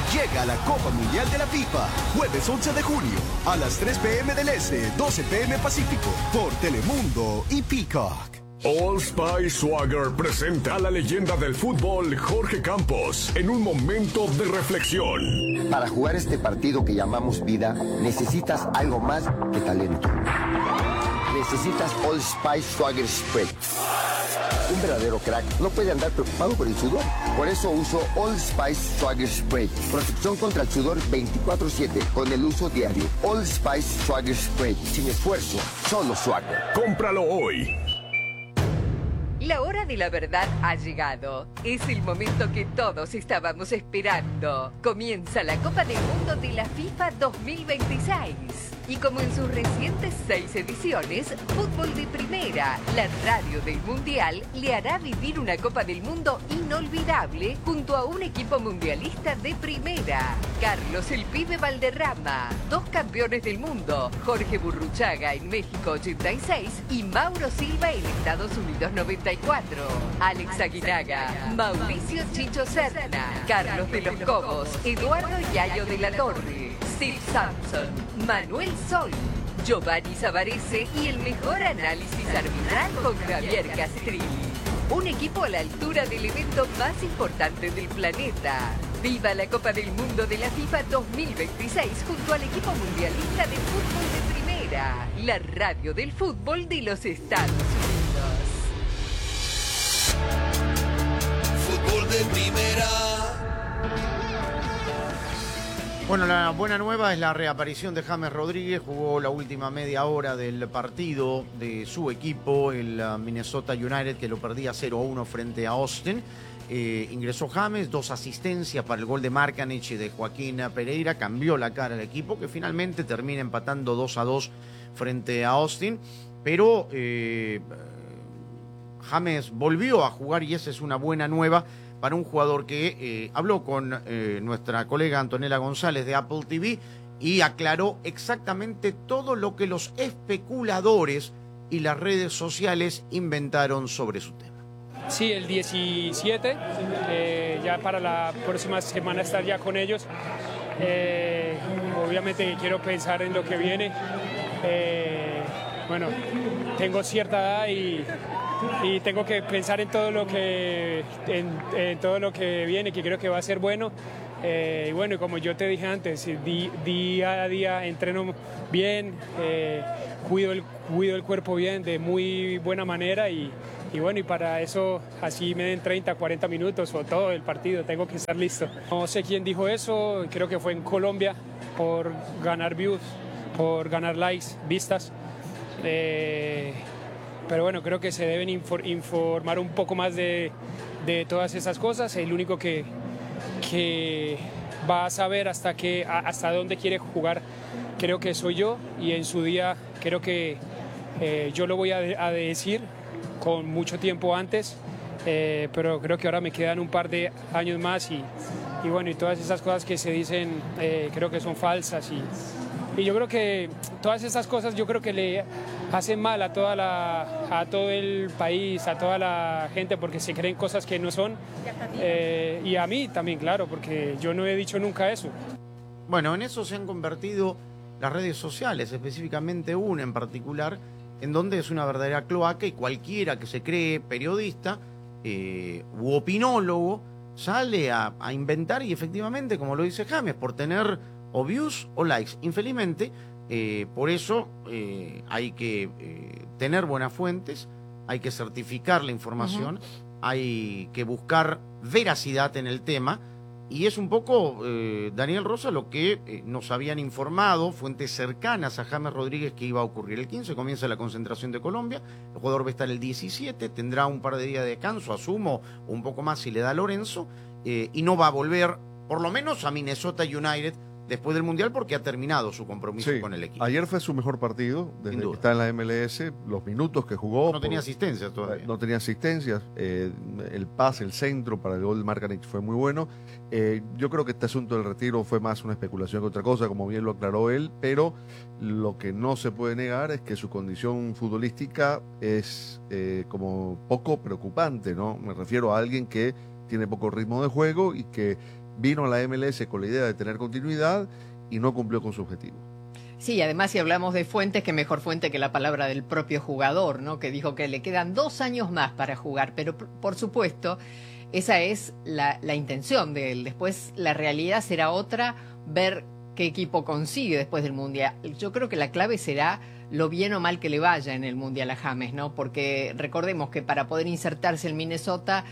Llega la Copa Mundial de la FIFA, jueves 11 de junio, a las 3 p.m. del Este, 12 p.m. Pacífico, por Telemundo y Peacock. Old Spice Swagger presenta a la leyenda del fútbol, Jorge Campos, en un momento de reflexión. Para jugar este partido que llamamos vida, necesitas algo más que talento. Necesitas Old Spice Swagger Spray. Un verdadero crack no puede andar preocupado por el sudor. Por eso uso Old Spice Swagger Spray. Protección contra el sudor 24/7 con el uso diario. Old Spice Swagger Spray. Sin esfuerzo, solo Swagger. Cómpralo hoy. La hora de la verdad ha llegado. Es el momento que todos estábamos esperando. Comienza la Copa del Mundo de la FIFA 2026. Y como en sus recientes 6 ediciones, Fútbol de Primera, la radio del Mundial, le hará vivir una Copa del Mundo inolvidable junto a un equipo mundialista de primera. Carlos el Pibe Valderrama, 2 campeones del mundo, Jorge Burruchaga en México 86 y Mauro Silva en Estados Unidos 94. Alex Aguinaga, Mauricio Chicho Serna, Carlos de los Cobos, Eduardo Yayo de la Torre, Steve Sampson, Manuel Sol, Giovanni Savarese y el mejor análisis arbitral con Javier Castrilli. Un equipo a la altura del evento más importante del planeta. ¡Viva la Copa del Mundo de la FIFA 2026 junto al equipo mundialista de fútbol de primera! La radio del fútbol de los Estados Unidos. Fútbol de primera. Bueno, la buena nueva es la reaparición de James Rodríguez. Jugó la última media hora del partido de su equipo, el Minnesota United, que lo perdía 0-1 frente a Austin. Ingresó James, 2 asistencias para el gol de Markanich y de Joaquín Pereira. Cambió la cara al equipo, que finalmente termina empatando 2-2 frente a Austin. Pero James volvió a jugar y esa es una buena nueva para un jugador que habló con nuestra colega Antonella González de Apple TV y aclaró exactamente todo lo que los especuladores y las redes sociales inventaron sobre su tema. Sí, el 17, ya para la próxima semana estar ya con ellos. Obviamente quiero pensar en lo que viene. Bueno, tengo cierta edad y tengo que pensar en todo lo que todo lo que viene, que creo que va a ser bueno. Y bueno, como yo te dije antes, día a día entreno bien, cuido el cuerpo bien, de muy buena manera y bueno, y para eso así me den 30, 40 minutos o todo el partido, tengo que estar listo. No sé quién dijo eso, creo que fue en Colombia, por ganar views, por ganar likes, vistas. Pero bueno, creo que se deben informar un poco más de todas esas cosas. El único que va a saber hasta dónde quiere jugar, creo que soy yo, y en su día creo que yo lo voy a decir con mucho tiempo antes, pero creo que ahora me quedan un par de años más y bueno, y todas esas cosas que se dicen creo que son falsas y yo creo que todas estas cosas yo creo que le hacen mal a todo el país, a toda la gente, porque se creen cosas que no son, y a mí también, claro, porque yo no he dicho nunca eso. Bueno, en eso se han convertido las redes sociales, específicamente una en particular, en donde es una verdadera cloaca y cualquiera que se cree periodista u opinólogo sale a inventar y efectivamente, como lo dice James, por tener o views o likes. Infelizmente, por eso hay que tener buenas fuentes, hay que certificar la información, hay que buscar veracidad en el tema. Y es un poco, Daniel Rosa, lo que nos habían informado fuentes cercanas a James Rodríguez que iba a ocurrir. El 15 comienza la concentración de Colombia, el jugador va a estar el 17, tendrá un par de días de descanso, asumo, un poco más si le da Lorenzo, y no va a volver, por lo menos a Minnesota United, después del Mundial, porque ha terminado su compromiso con el equipo. Ayer fue su mejor partido, desde que está en la MLS, los minutos que jugó. No tenía asistencias todavía. No tenía asistencias, el pase, el centro para el gol de Markanich fue muy bueno. Yo creo que este asunto del retiro fue más una especulación que otra cosa, como bien lo aclaró él, pero lo que no se puede negar es que su condición futbolística es como poco preocupante, ¿no? Me refiero a alguien que tiene poco ritmo de juego y que vino a la MLS con la idea de tener continuidad y no cumplió con su objetivo. Sí, además si hablamos de fuentes, qué mejor fuente que la palabra del propio jugador, ¿no? Que dijo que le quedan 2 años más para jugar, pero por supuesto esa es la intención de él. Después la realidad será otra, ver qué equipo consigue después del Mundial. Yo creo que la clave será lo bien o mal que le vaya en el Mundial a James, ¿no? Porque recordemos que para poder insertarse en Minnesota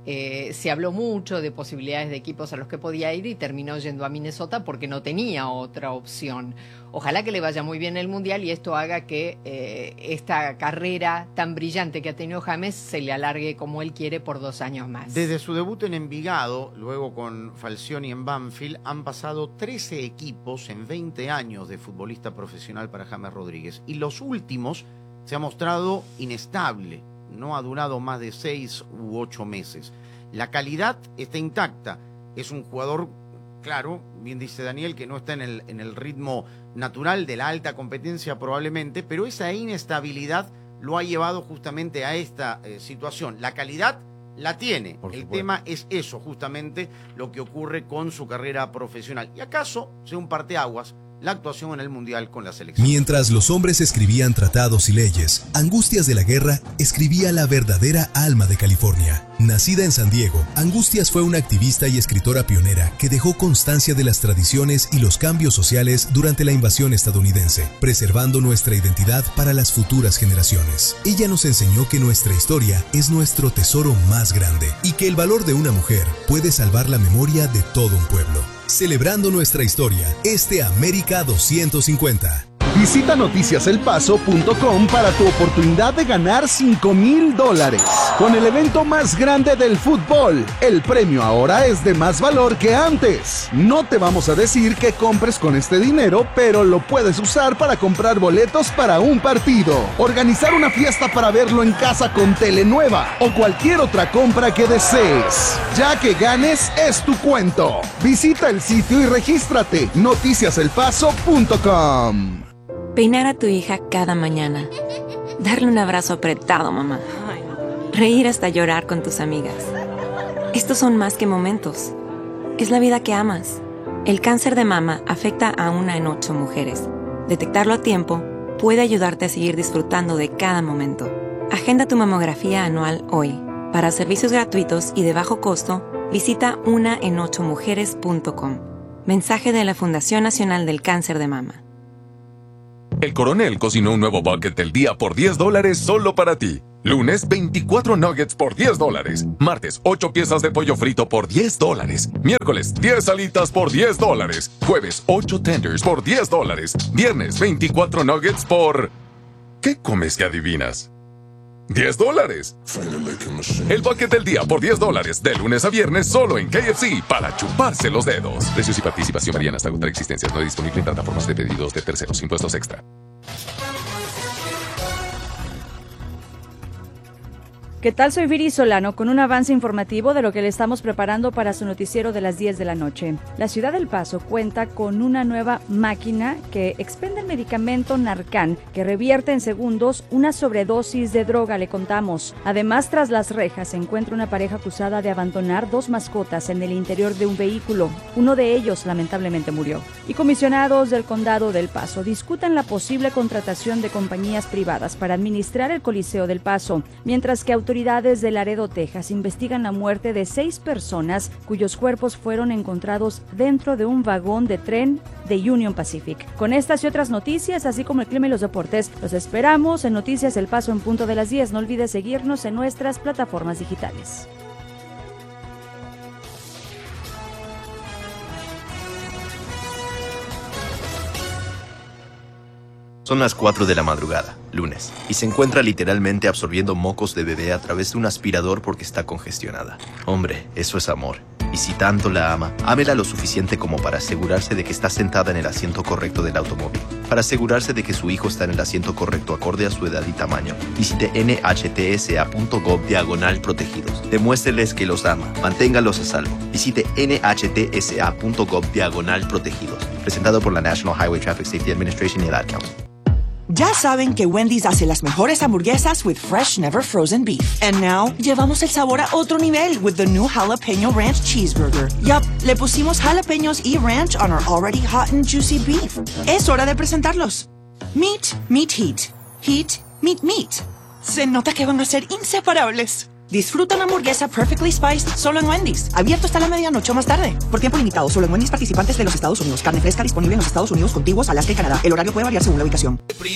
se habló mucho de posibilidades de equipos a los que podía ir y terminó yendo a Minnesota porque no tenía otra opción. Ojalá que le vaya muy bien el Mundial y esto haga que esta carrera tan brillante que ha tenido James se le alargue como él quiere por 2 años más. Desde su debut en Envigado, luego con Falcioni en Banfield, han pasado 13 equipos en 20 años de futbolista profesional para James Rodríguez. Y los últimos se ha mostrado inestable. No ha durado más de 6 u 8 meses. La calidad está intacta. Es un jugador, claro, bien dice Daniel, que no está en el ritmo natural de la alta competencia probablemente, pero esa inestabilidad lo ha llevado justamente a esta situación. La calidad la tiene. El tema es eso, justamente, lo que ocurre con su carrera profesional. Y acaso sea un parteaguas la actuación en el Mundial con la selección. Mientras los hombres escribían tratados y leyes, Angustias de la Guerra escribía la verdadera alma de California. Nacida en San Diego, Angustias fue una activista y escritora pionera que dejó constancia de las tradiciones y los cambios sociales durante la invasión estadounidense, preservando nuestra identidad para las futuras generaciones. Ella nos enseñó que nuestra historia es nuestro tesoro más grande y que el valor de una mujer puede salvar la memoria de todo un pueblo. Celebrando nuestra historia, América 250. Visita noticiaselpaso.com para tu oportunidad de ganar $5,000. Con el evento más grande del fútbol, el premio ahora es de más valor que antes. No te vamos a decir que compres con este dinero, pero lo puedes usar para comprar boletos para un partido, organizar una fiesta para verlo en casa con Telenueva o cualquier otra compra que desees. Ya que ganes, es tu cuento. Visita el sitio y regístrate. noticiaselpaso.com. Peinar a tu hija cada mañana. Darle un abrazo apretado, mamá. Reír hasta llorar con tus amigas. Estos son más que momentos. Es la vida que amas. El cáncer de mama afecta a 1 en 8 mujeres. Detectarlo a tiempo puede ayudarte a seguir disfrutando de cada momento. Agenda tu mamografía anual hoy. Para servicios gratuitos y de bajo costo, visita 1en8mujeres.com. Mensaje de la Fundación Nacional del Cáncer de Mama. El Coronel cocinó un nuevo bucket del día por $10 solo para ti. Lunes, 24 nuggets por $10. Martes, 8 piezas de pollo frito por $10. Miércoles, 10 alitas por $10. Jueves, 8 tenders por $10. Viernes, 24 nuggets por... ¿Qué comes que adivinas? $10. El bucket del día por $10, de lunes a viernes solo en KFC, para chuparse los dedos. Precios y participación varían hasta agotar existencias. No disponible en plataformas de pedidos de terceros. Impuestos extra. ¿Qué tal? Soy Viri Solano con un avance informativo de lo que le estamos preparando para su noticiero de las 10 de la noche. La ciudad del Paso cuenta con una nueva máquina que expende el medicamento Narcan, que revierte en segundos una sobredosis de droga, le contamos. Además, tras las rejas se encuentra una pareja acusada de abandonar 2 mascotas en el interior de un vehículo. Uno de ellos lamentablemente murió. Y comisionados del condado del Paso discuten la posible contratación de compañías privadas para administrar el Coliseo del Paso, mientras que autoridades de Laredo, Texas, investigan la muerte de 6 personas cuyos cuerpos fueron encontrados dentro de un vagón de tren de Union Pacific. Con estas y otras noticias, así como el clima y los deportes, los esperamos en Noticias El Paso en punto de las 10. No olvides seguirnos en nuestras plataformas digitales. Son las 4 de la madrugada, lunes, y se encuentra literalmente absorbiendo mocos de bebé a través de un aspirador porque está congestionada. Hombre, eso es amor. Y si tanto la ama, ámela lo suficiente como para asegurarse de que está sentada en el asiento correcto del automóvil. Para asegurarse de que su hijo está en el asiento correcto acorde a su edad y tamaño, visite nhtsa.gov/protegidos. Demuéstreles que los ama. Manténgalos a salvo. Visite nhtsa.gov/protegidos. Presentado por la National Highway Traffic Safety Administration y el Ad Council. Ya saben que Wendy's hace las mejores hamburguesas with fresh, never frozen beef. And now, llevamos el sabor a otro nivel with the new Jalapeno Ranch Cheeseburger. Yup, le pusimos jalapeños y ranch on our already hot and juicy beef. Es hora de presentarlos. Meat, meat, heat. Heat, meat, meat. Se nota que van a ser inseparables. Disfruta una hamburguesa perfectly spiced solo en Wendy's. Abierto hasta la medianoche o más tarde. Por tiempo limitado, solo en Wendy's participantes de los Estados Unidos. Carne fresca disponible en los Estados Unidos contiguos, Alaska y Canadá. El horario puede variar según la ubicación.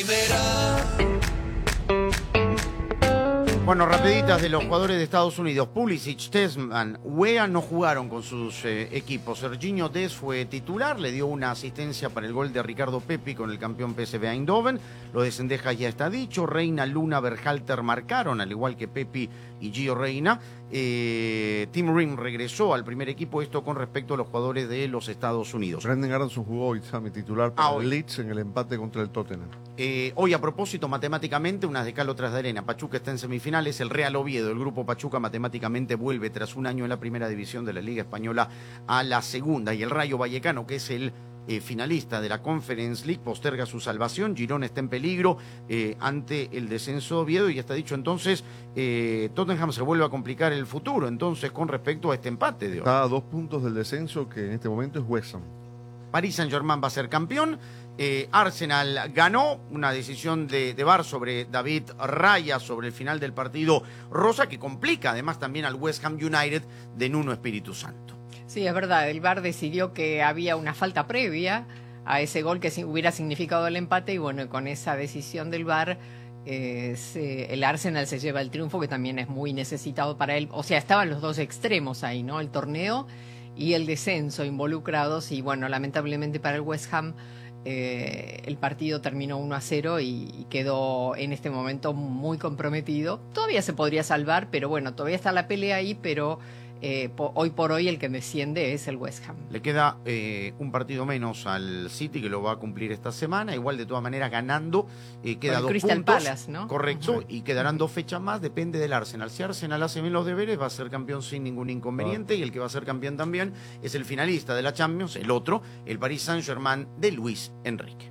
Bueno, rapiditas de los jugadores de Estados Unidos. Pulisic, Tessman, Weah no jugaron con sus equipos. Serginho Dest fue titular, le dio una asistencia para el gol de Ricardo Pepi con el campeón PSV Eindhoven. Lo de Zendejas ya está dicho. Reina, Luna, Berhalter marcaron, al igual que Pepi y Gio Reyna. Tim Ring regresó al primer equipo, esto con respecto a los jugadores de los Estados Unidos. Brendan Aronson jugó hoy, Sammy, titular para el Leeds en el empate contra el Tottenham. Hoy, a propósito, matemáticamente, unas de cal, otras de arena. Pachuca está en semifinales, el Real Oviedo, el grupo Pachuca, matemáticamente vuelve tras un año en la primera división de la Liga Española a la segunda, y el Rayo Vallecano, que es el finalista de la Conference League, posterga su salvación. Girona está en peligro ante el descenso de Oviedo, y está dicho entonces Tottenham se vuelve a complicar el futuro entonces con respecto a este empate de hoy. Está a 2 puntos del descenso, que en este momento es West Ham. Paris Saint-Germain va a ser campeón. Arsenal ganó una decisión de VAR sobre David Raya sobre el final del partido rosa, que complica además también al West Ham United de Nuno Espíritu Santo. Sí, es verdad, el VAR decidió que había una falta previa a ese gol que hubiera significado el empate, y bueno, con esa decisión del VAR el Arsenal se lleva el triunfo, que también es muy necesitado para él. O sea, estaban los dos extremos ahí, ¿no? El torneo y el descenso involucrados, y bueno, lamentablemente para el West Ham el partido terminó 1-0 y quedó en este momento muy comprometido. Todavía se podría salvar, pero bueno, todavía está la pelea ahí, pero hoy por hoy el que desciende es el West Ham. Le queda un partido menos al City, que lo va a cumplir esta semana, igual de todas maneras ganando, queda 2 Crystal puntos, Palace, ¿no? Correcto, y quedarán 2 fechas más, depende del Arsenal. Si Arsenal hace bien los deberes, va a ser campeón sin ningún inconveniente, y el que va a ser campeón también es el finalista de la Champions, el otro, el Paris Saint-Germain de Luis Enrique.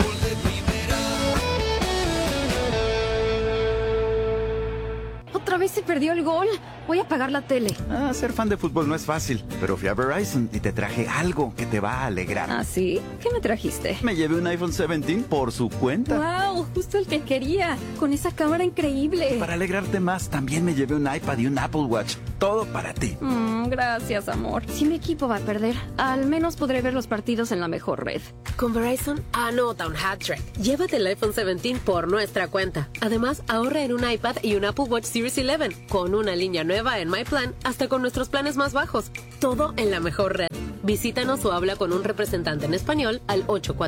¿Otra vez se perdió el gol? Voy a apagar la tele. Ser fan de fútbol no es fácil, pero fui a Verizon y te traje algo que te va a alegrar. ¿Ah, sí? ¿Qué me trajiste? Me llevé un iPhone 17 por su cuenta. ¡Wow! Justo el que quería. Con esa cámara increíble. Para alegrarte más, también me llevé un iPad y un Apple Watch. Todo para ti. Gracias, amor. Si mi equipo va a perder, al menos podré ver los partidos en la mejor red. Con Verizon, anota un hat-trick. Llévate el iPhone 17 por nuestra cuenta. Además, ahorra en un iPad y un Apple Watch Series 11 con una línea nueva en My Plan, hasta con nuestros planes más bajos. Todo en la mejor red. Visítanos o habla con un representante en español al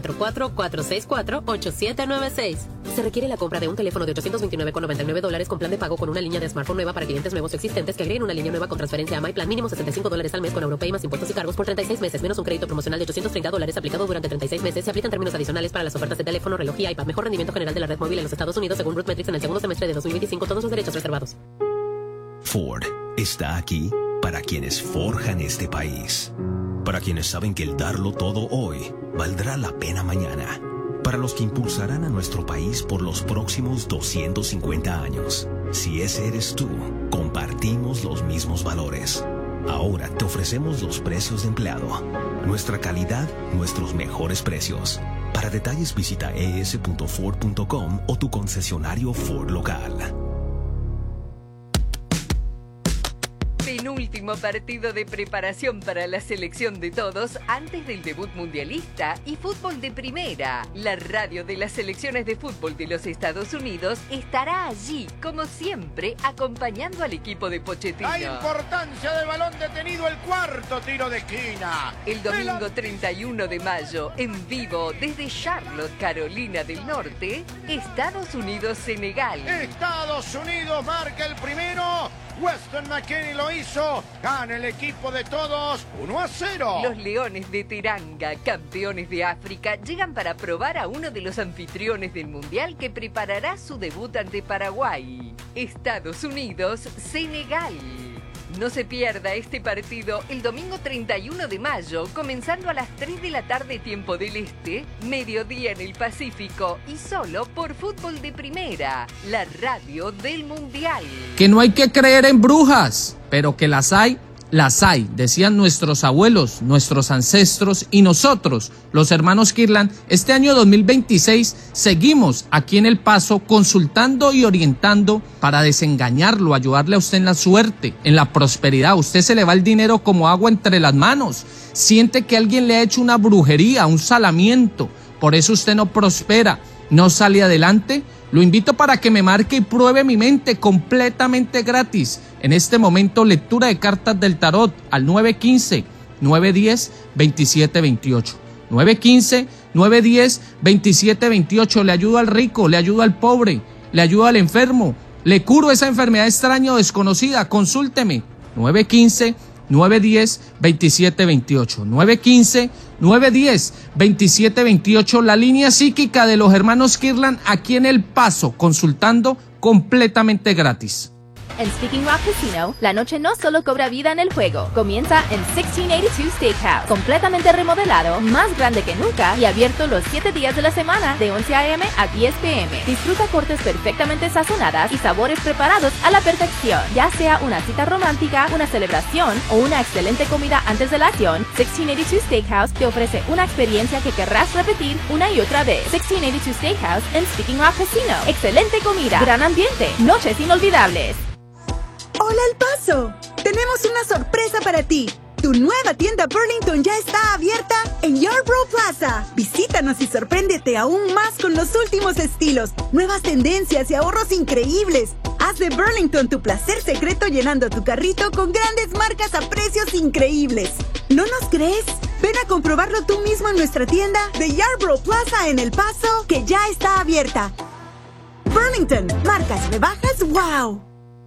844-464-8796. Se requiere la compra de un teléfono de $829,99 con plan de pago con una línea de smartphone nueva para clientes nuevos existentes que agreguen una línea nueva con transferencia a My Plan, mínimo $65 al mes con Europay más impuestos y cargos por 36 meses, menos un crédito promocional de $830 aplicado durante 36 meses. Se aplican términos adicionales para las ofertas de teléfono, reloj y iPad. Mejor rendimiento general de la red móvil en los Estados Unidos según Rootmetrics en el segundo semestre de 2025. Todos los derechos reservados. Ford está aquí para quienes forjan este país. Para quienes saben que el darlo todo hoy valdrá la pena mañana. Para los que impulsarán a nuestro país por los próximos 250 años. Si ese eres tú, compartimos los mismos valores. Ahora te ofrecemos los precios de empleado. Nuestra calidad, nuestros mejores precios. Para detalles visita es.ford.com o tu concesionario Ford local. Penúltimo partido de preparación para la selección de todos antes del debut mundialista y fútbol de primera. La radio de las selecciones de fútbol de los Estados Unidos estará allí, como siempre, acompañando al equipo de Pochettino. La importancia del balón detenido, el cuarto tiro de esquina. El domingo 31 de mayo, en vivo desde Charlotte, Carolina del Norte, Estados Unidos-Senegal. Estados Unidos marca el primero. Weston McKennie lo hizo, gana el equipo de todos 1-0. Los Leones de Teranga, campeones de África, llegan para probar a uno de los anfitriones del Mundial que preparará su debut ante Paraguay. Estados Unidos, Senegal. No se pierda este partido el domingo 31 de mayo, comenzando a las 3 de la tarde tiempo del Este, mediodía en el Pacífico y solo por Fútbol de Primera, la radio del Mundial. Que no hay que creer en brujas, pero que las hay, decían nuestros abuelos, nuestros ancestros y nosotros, los hermanos Kirlan. Este año 2026 seguimos aquí en El Paso consultando y orientando para desengañarlo, ayudarle a usted en la suerte, en la prosperidad. A usted se le va el dinero como agua entre las manos. Siente que alguien le ha hecho una brujería, un salamiento. Por eso usted no prospera, no sale adelante. Lo invito para que me marque y pruebe mi mente completamente gratis. En este momento, lectura de cartas del tarot al 915-910-2728. 915-910-2728. Le ayudo al rico, le ayudo al pobre, le ayudo al enfermo. Le curo esa enfermedad extraña o desconocida. Consúlteme. 915-910-2728. 915-910-2728. La línea psíquica de los hermanos Kirlan aquí en El Paso, consultando completamente gratis. En Speaking Rock Casino, la noche no solo cobra vida en el juego. Comienza en 1682 Steakhouse, completamente remodelado, más grande que nunca y abierto los 7 días de la semana, de 11 a.m. a 10 p.m. Disfruta cortes perfectamente sazonadas y sabores preparados a la perfección. Ya sea una cita romántica, una celebración o una excelente comida antes de la acción, 1682 Steakhouse te ofrece una experiencia que querrás repetir una y otra vez. 1682 Steakhouse en Speaking Rock Casino. Excelente comida, gran ambiente, noches inolvidables. ¡Hola El Paso! Tenemos una sorpresa para ti. Tu nueva tienda Burlington ya está abierta en Yarborough Plaza. Visítanos y sorpréndete aún más con los últimos estilos, nuevas tendencias y ahorros increíbles. Haz de Burlington tu placer secreto llenando tu carrito con grandes marcas a precios increíbles. ¿No nos crees? Ven a comprobarlo tú mismo en nuestra tienda de Yarborough Plaza en El Paso, que ya está abierta. Burlington, marcas rebajas, ¡wow!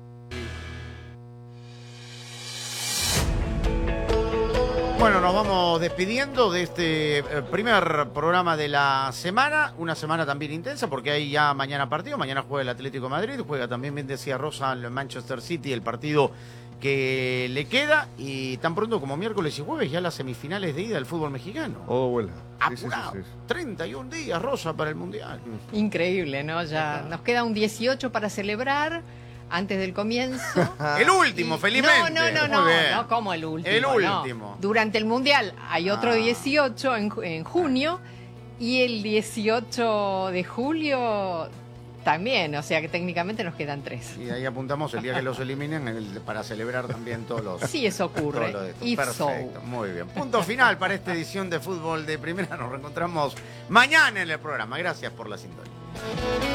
Bueno, nos vamos despidiendo de este primer programa de la semana. Una semana también intensa porque hay ya mañana partido. Mañana juega el Atlético de Madrid, juega también, bien decía Rosa, el Manchester City, el partido que le queda. Y tan pronto como miércoles y jueves ya las semifinales de ida del fútbol mexicano. Oh, bueno. Apurado. Sí. 31 días, Rosa, para el Mundial. Increíble, ¿no? Ya nos queda un 18 para celebrar. Antes del comienzo. El último, felizmente. No, como el último. El último. No. Durante el Mundial hay otro 18 en junio y el 18 de julio también, o sea que técnicamente nos quedan 3. Y ahí apuntamos el día que los eliminen para celebrar también todos los... Sí, eso ocurre. Perfecto, muy bien. Punto final para esta edición de Fútbol de Primera. Nos reencontramos mañana en el programa. Gracias por la sintonía.